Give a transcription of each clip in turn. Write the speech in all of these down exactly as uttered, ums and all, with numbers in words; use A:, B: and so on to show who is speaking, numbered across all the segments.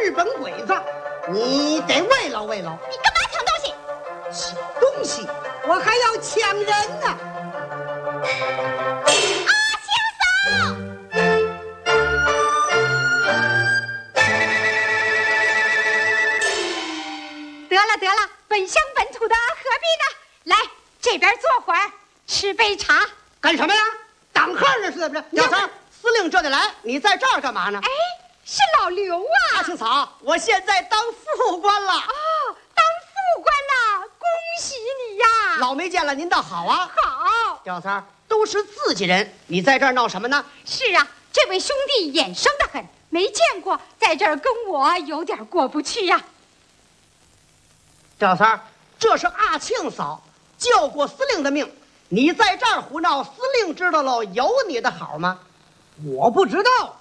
A: 日本鬼子，你得慰劳慰劳。
B: 你干嘛抢东西？
A: 抢东西，我还要抢人呢。
B: 阿青嫂，得了得了，本乡本土的何必呢？来这边坐会儿，吃杯茶。
A: 干什么呀？挡汉了是不是？小三，司令这就来，你在这儿干嘛呢？
B: 哎，是老刘啊！
A: 大青草，我现在当副官了。
B: 哦，当副官了，恭喜你呀！
A: 老没见了，您倒好啊。
B: 好，
A: 小三，都是自己人，你在这儿闹什么呢？
B: 是啊，这位兄弟眼生得很，没见过，在这儿跟我有点过不去呀。
A: 小三，这是阿庆嫂救过司令的命，你在这儿胡闹，司令知道了有你的好吗？我不知道。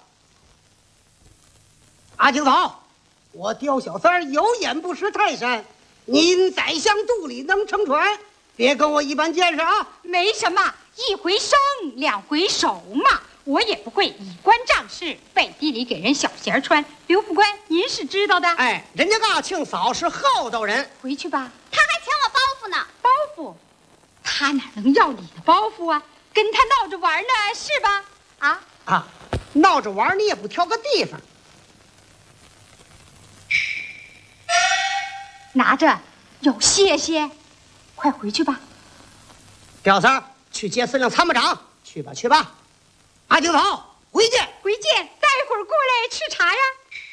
A: 阿庆嫂，我刁小三有眼不识泰山，您宰相肚里能撑船，别跟我一般见识啊！
B: 没什么，一回生两回熟嘛，我也不会以官仗势，背地里给人小鞋穿。刘副官，您是知道的。
A: 哎，人家阿庆嫂是厚道人，
B: 回去吧。
C: 他还抢我包袱呢。
B: 包袱？他哪能要你的包袱啊？跟他闹着玩呢，是吧？啊
A: 啊，闹着玩你也不挑个地方。
B: 拿着，有谢谢，快回去吧。
A: 刁三，去接司令参谋长，去吧去吧。阿庆嫂，回见。
B: 回见，待会儿过来吃茶呀。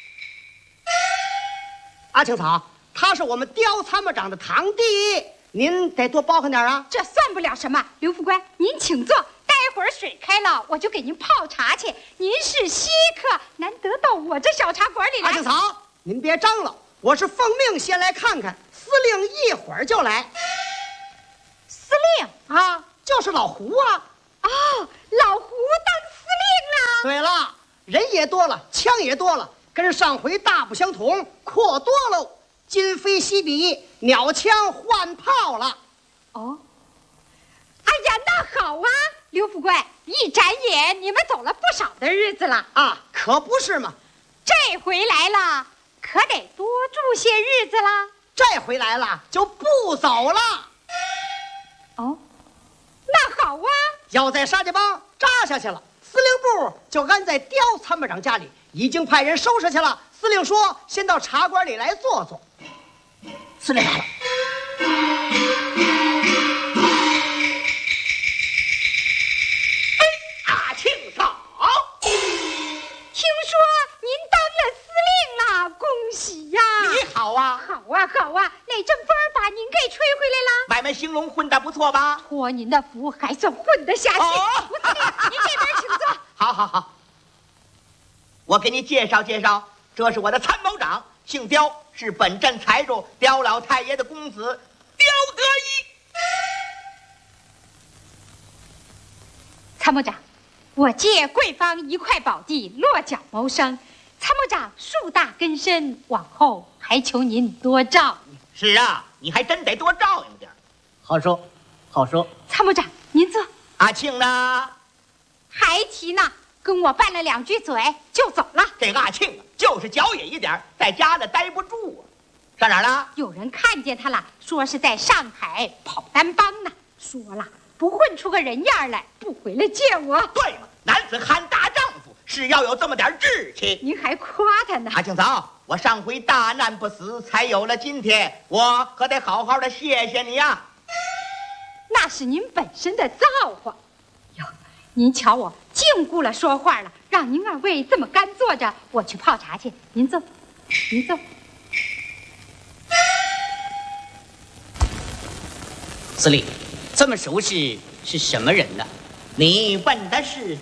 A: 阿庆嫂，他是我们刁参谋长的堂弟，您得多包涵点啊。
B: 这算不了什么，刘副官，您请坐。待会儿水开了，我就给您泡茶去。您是稀客，难得到我这小茶馆里来。
A: 阿庆嫂，您别张罗，我是奉命先来看看，司令一会儿就来。
B: 司令
A: 啊，就是老胡啊。
B: 哦，老胡当司令了。
A: 对了，人也多了，枪也多了，跟上回大不相同，扩多喽。今非昔比，鸟枪换炮了。
B: 哦，哎呀，那好啊，刘副官，一眨眼你们走了不少的日子了
A: 啊，可不是嘛。
B: 这回来了，可得多住些日子啦。
A: 这回来了就不走了。
B: 哦，那好啊，
A: 要在沙家浜扎下去了，司令部就安在刁参谋长家里，已经派人收拾去了。司令说先到茶馆里来坐坐。司令来了。阿庆嫂，
B: 听说您当了司令了，恭喜呀！
A: 你好啊。
B: 好啊好啊，哪阵风把您给吹回来了？
D: 买卖兴隆混得不错吧？
B: 托您的福，还算混得下去。
D: 哦、
B: 吴司令，您这边请坐。
D: 好好好，我给你介绍介绍，这是我的参谋长，姓刁，是本镇财主刁老太爷的公子刁德一。
B: 参谋长，我借贵方一块宝地，落脚谋生。参谋长树大根深，往后还求您多照应。
D: 是啊，你还真得多照应点。
A: 好说，好说。
B: 参谋长，您坐。
D: 阿庆呢？
B: 还提呢，跟我拌了两句嘴就走了。
D: 这个阿庆啊，就是脚野一点，在家里待不住啊。上哪儿了？
B: 有人看见他了，说是在上海跑单帮呢。说了，不混出个人样来，不回来见我。
D: 对嘛，男子汉大丈夫是要有这么点志气。
B: 您还夸他呢。
D: 阿庆嫂，我上回大难不死，才有了今天，我可得好好的谢谢你呀。
B: 那是您本身的造化。哟，您瞧我净顾了说话了，让您二位这么干坐着，我去泡茶去。您坐，您坐。
E: 司令，这么熟识是什么人呢？
D: 你问的是